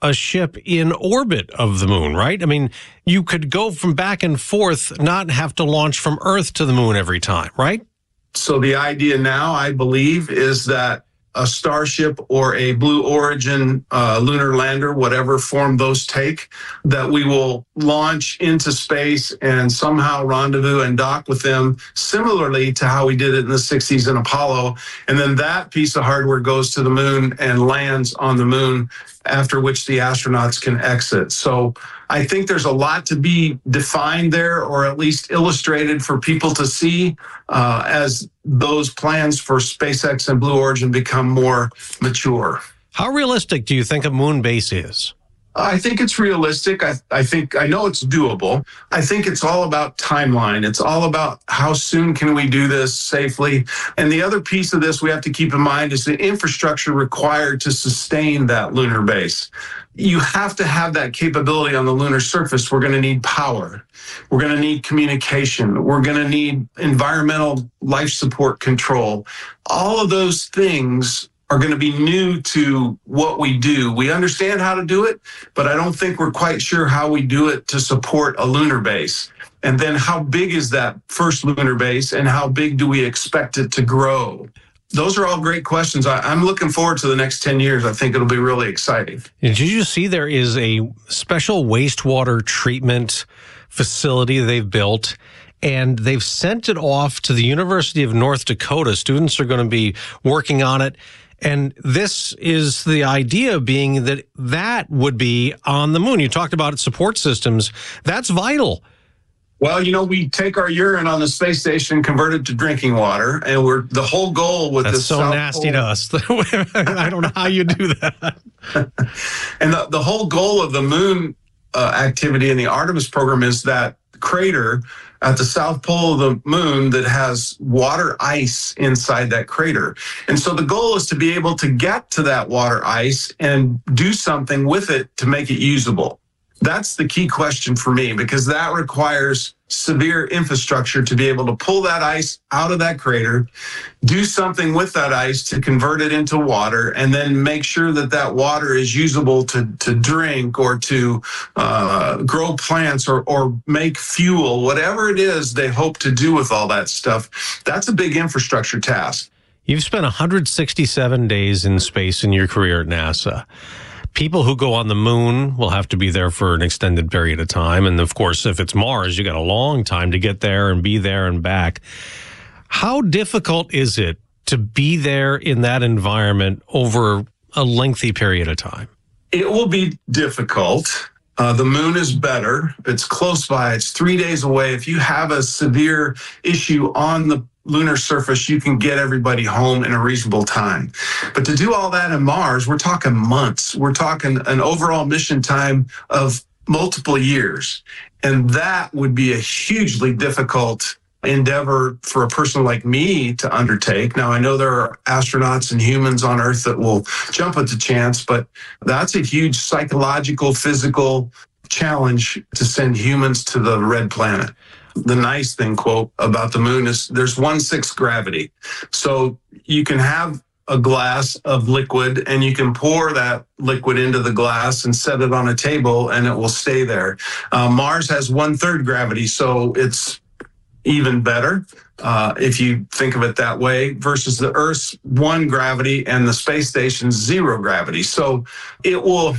a ship in orbit of the moon, right? I mean, you could go from back and forth, not have to launch from Earth to the moon every time, right? So the idea now, I believe, is that a Starship or a Blue Origin lunar lander, whatever form those take, that we will launch into space and somehow rendezvous and dock with them, similarly to how we did it in the 60s in Apollo. And then that piece of hardware goes to the moon and lands on the moon, after which the astronauts can exit. So I think there's a lot to be defined there, or at least illustrated for people to see as those plans for SpaceX and Blue Origin become more mature. How realistic do you think a moon base is? I think it's realistic. I know it's doable. I think it's all about timeline. It's all about how soon can we do this safely. And the other piece of this we have to keep in mind is the infrastructure required to sustain that lunar base. You have to have that capability on the lunar surface. We're going to need power. We're going to need communication. We're going to need environmental life support control. All of those things are going to be new to what we do. We understand how to do it, but I don't think we're quite sure how we do it to support a lunar base. And then how big is that first lunar base, and how big do we expect it to grow? Those are all great questions. I'm looking forward to the next 10 years. I think it'll be really exciting. Did you see there is a special wastewater treatment facility they've built, and they've sent it off to the University of North Dakota? Students are going to be working on it. And this is the idea being that that would be on the moon. You talked about support systems. That's vital. Well, we take our urine on the space station, convert it to drinking water, and the whole goal with That's this so nasty to us. I don't know how you do that. And the whole goal of the moon activity in the Artemis program is that crater at the south pole of the moon that has water ice inside that crater. And so the goal is to be able to get to that water ice and do something with it to make it usable. That's the key question for me, because that requires severe infrastructure to be able to pull that ice out of that crater, do something with that ice to convert it into water, and then make sure that that water is usable to drink or to grow plants or make fuel, whatever it is they hope to do with all that stuff. That's a big infrastructure task. You've spent 167 days in space in your career at NASA. People who go on the moon will have to be there for an extended period of time. And of course, if it's Mars, you got a long time to get there and be there and back. How difficult is it to be there in that environment over a lengthy period of time? It will be difficult. The moon is better. It's close by. It's 3 days away. If you have a severe issue on the lunar surface, you can get everybody home in a reasonable time. But to do all that in Mars, we're talking months. We're talking an overall mission time of multiple years. And that would be a hugely difficult endeavor for a person like me to undertake. Now, I know there are astronauts and humans on Earth that will jump at the chance, but that's a huge psychological, physical challenge to send humans to the red planet. The nice thing, quote, about the moon is there's 1/6 gravity. So you can have a glass of liquid and you can pour that liquid into the glass and set it on a table and it will stay there. Mars has 1/3 gravity, so it's even better if you think of it that way, versus the Earth's 1 gravity and the space station's 0 gravity. So it will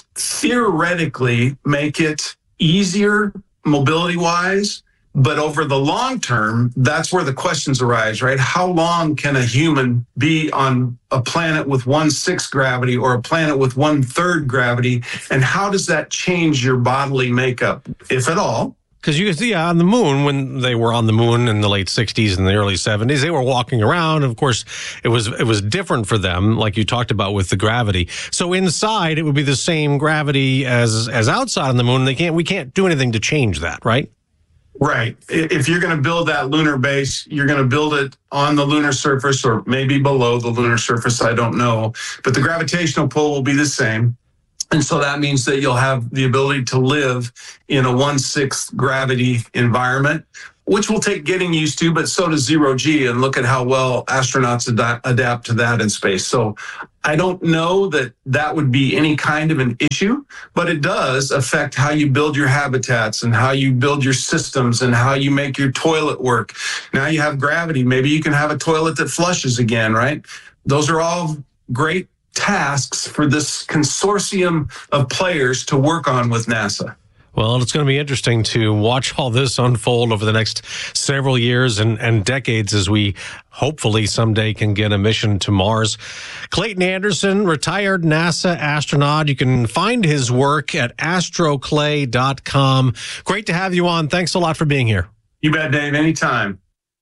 theoretically make it easier mobility-wise. But over the long term, that's where the questions arise, right? How long can a human be on a planet with 1/6 gravity or a planet with 1/3 gravity? And how does that change your bodily makeup, if at all? Because you can see on the moon, when they were on the moon in the late 60s and the early 70s, they were walking around. Of course, it was different for them, like you talked about with the gravity. So inside, it would be the same gravity as outside on the moon. We can't do anything to change that, right? Right. If you're going to build that lunar base, you're going to build it on the lunar surface or maybe below the lunar surface. I don't know. But the gravitational pull will be the same. And so that means that you'll have the ability to live in a 1/6 gravity environment. which will take getting used to, but so does zero G. And look at how well astronauts adapt to that in space. So I don't know that that would be any kind of an issue, but it does affect how you build your habitats and how you build your systems and how you make your toilet work. Now you have gravity. Maybe you can have a toilet that flushes again, right? Those are all great tasks for this consortium of players to work on with NASA. Well, it's going to be interesting to watch all this unfold over the next several years and decades as we hopefully someday can get a mission to Mars. Clayton Anderson, retired NASA astronaut. You can find his work at astroclay.com. Great to have you on. Thanks a lot for being here. You bet, Dave. Anytime.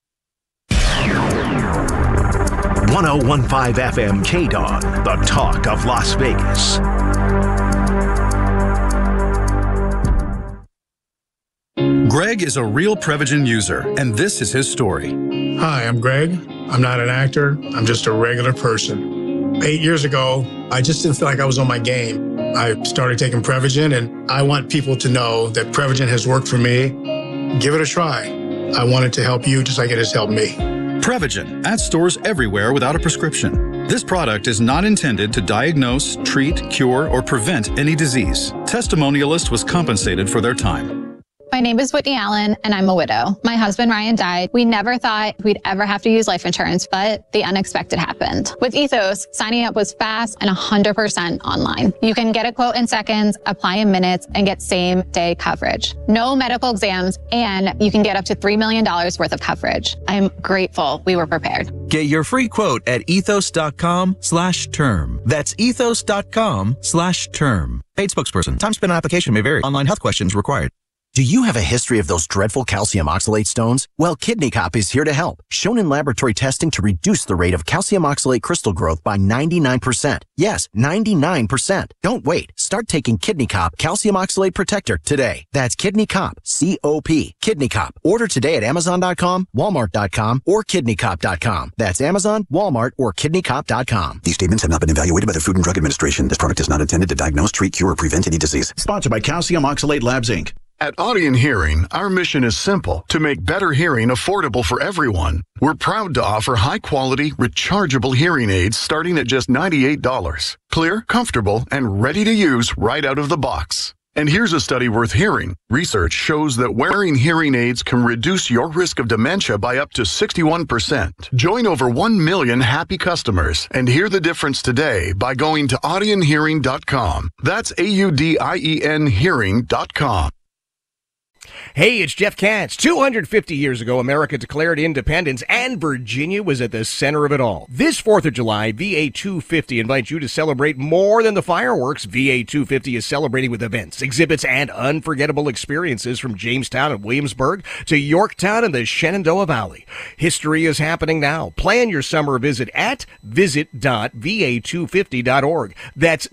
1015 FM KDON, the talk of Las Vegas. Greg is a real Prevagen user, and this is his story. Hi, I'm Greg. I'm not an actor. I'm just a regular person. 8 years ago, I just didn't feel like I was on my game. I started taking Prevagen, and I want people to know that Prevagen has worked for me. Give it a try. I want it to help you just like it has helped me. Prevagen, at stores everywhere without a prescription. This product is not intended to diagnose, treat, cure, or prevent any disease. Testimonialist was compensated for their time. My name is Whitney Allen, and I'm a widow. My husband, Ryan, died. We never thought we'd ever have to use life insurance, but the unexpected happened. With Ethos, signing up was fast and 100% online. You can get a quote in seconds, apply in minutes, and get same-day coverage. No medical exams, and you can get up to $3 million worth of coverage. I'm grateful we were prepared. Get your free quote at ethos.com/term. That's ethos.com/term. Paid spokesperson. Time spent on application may vary. Online health questions required. Do you have a history of those dreadful calcium oxalate stones? Well, Kidney Cop is here to help. Shown in laboratory testing to reduce the rate of calcium oxalate crystal growth by 99%. Yes, 99%. Don't wait. Start taking Kidney Cop Calcium Oxalate Protector today. That's Kidney Cop, C-O-P. Kidney Cop. Order today at Amazon.com, Walmart.com, or KidneyCop.com. That's Amazon, Walmart, or KidneyCop.com. These statements have not been evaluated by the Food and Drug Administration. This product is not intended to diagnose, treat, cure, or prevent any disease. Sponsored by Calcium Oxalate Labs, Inc. At Audion Hearing, our mission is simple: to make better hearing affordable for everyone. We're proud to offer high-quality, rechargeable hearing aids starting at just $98. Clear, comfortable, and ready to use right out of the box. And here's a study worth hearing. Research shows that wearing hearing aids can reduce your risk of dementia by up to 61%. Join over 1 million happy customers and hear the difference today by going to audionhearing.com. That's AUDIEN hearing.com. Hey, it's Jeff Katz. 250 years ago, America declared independence, and Virginia was at the center of it all. This 4th of July, VA 250 invites you to celebrate more than the fireworks. VA 250 is celebrating with events, exhibits, and unforgettable experiences from Jamestown and Williamsburg to Yorktown and the Shenandoah Valley. History is happening now. Plan your summer visit at visit.va250.org. That's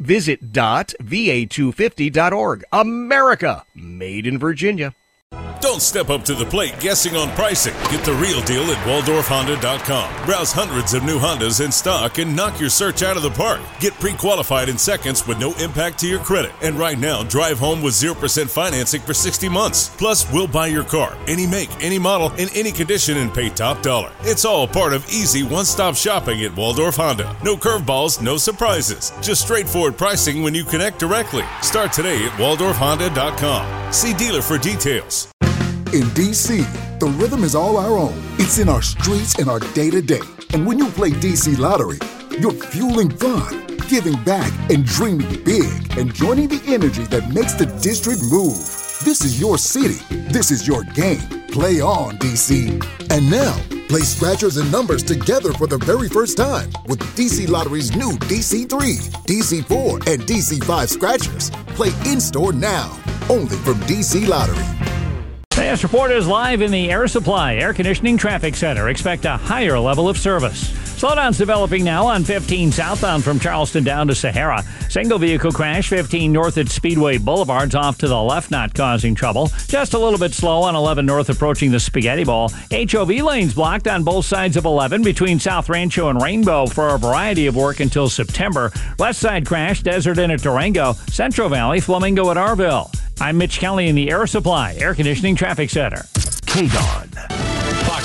visit.va250.org. America, made in Virginia. Don't step up to the plate guessing on pricing. Get the real deal at WaldorfHonda.com. Browse hundreds of new Hondas in stock and knock your search out of the park. Get pre-qualified in seconds with no impact to your credit. And right now, drive home with 0% financing for 60 months. Plus, we'll buy your car, any make, any model, in any condition, and pay top dollar. It's all part of easy one-stop shopping at Waldorf Honda. No curveballs, no surprises. Just straightforward pricing when you connect directly. Start today at WaldorfHonda.com. See dealer for details. In DC, the rhythm is all our own. It's in our streets and our day-to-day. And when you play DC Lottery, you're fueling fun, giving back, and dreaming big, and joining the energy that makes the district move. This is your city. This is your game. Play on, DC. And now, play scratchers and numbers together for the very first time with DC Lottery's new DC3, DC4, and DC5 scratchers. Play in-store now, only from DC Lottery. Fast Report is live in the Air Supply Air Conditioning Traffic Center. Expect a higher level of service. Slowdowns developing now on 15 southbound from Charleston down to Sahara. Single vehicle crash 15 north at Speedway Boulevard's off to the left, not causing trouble. Just a little bit slow on 11 north approaching the Spaghetti Bowl. HOV lanes blocked on both sides of 11 between South Rancho and Rainbow for a variety of work until September. West side crash, Desert Inn at Durango. Central Valley, Flamingo at Arville. I'm Mitch Kelly in the Air Supply Air Conditioning Traffic Center. KDON.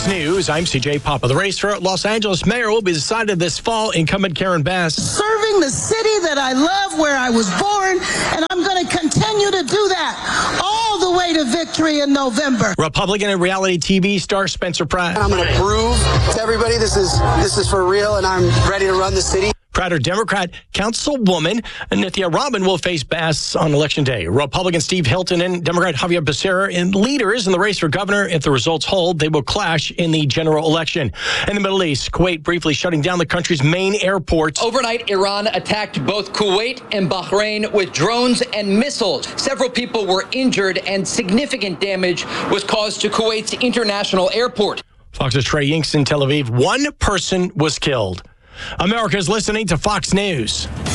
News, I'm CJ Papa. The race for Los Angeles mayor will be decided this fall. Incumbent Karen Bass. Serving the city that I love, where I was born, and I'm going to continue to do that all the way to victory in November. Republican and reality TV star Spencer Pratt. I'm going to prove to everybody this is for real, and I'm ready to run the city. Prater Democrat Councilwoman Nithya Raman will face Bass on Election Day. Republican Steve Hilton and Democrat Javier Becerra and leaders in the race for governor. If the results hold, they will clash in the general election. In the Middle East, Kuwait briefly shutting down the country's main airport. Overnight, Iran attacked both Kuwait and Bahrain with drones and missiles. Several people were injured and significant damage was caused to Kuwait's international airport. Fox's Trey Yingst in Tel Aviv. One person was killed. America's listening to Fox News.